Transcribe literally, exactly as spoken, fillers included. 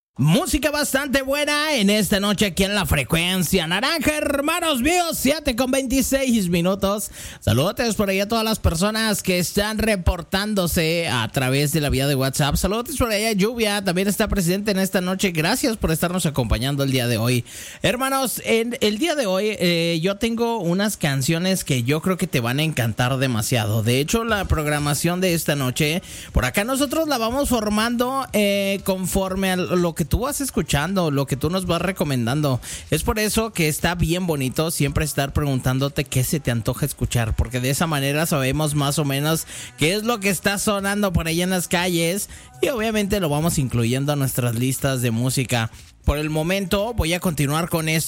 Música bastante buena en esta noche aquí en La Frecuencia Naranja, hermanos míos, siete con veintiséis minutos. Saludos por ahí a todas las personas que están reportándose a través de la vía de WhatsApp. Saludos por ahí a Lluvia, también está presente en esta noche. Gracias por estarnos acompañando el día de hoy. Hermanos, en el día de hoy eh, yo tengo unas canciones que yo creo que te van a encantar demasiado. De hecho, la programación de esta noche, por acá nosotros la vamos formando eh, conforme a lo que tú vas escuchando, lo que tú nos vas recomendando. Es por eso que está bien bonito siempre estar preguntándote qué se te antoja escuchar, porque de esa manera sabemos más o menos qué es lo que está sonando por ahí en las calles y obviamente lo vamos incluyendo a nuestras listas de música. Por el momento voy a continuar con esto.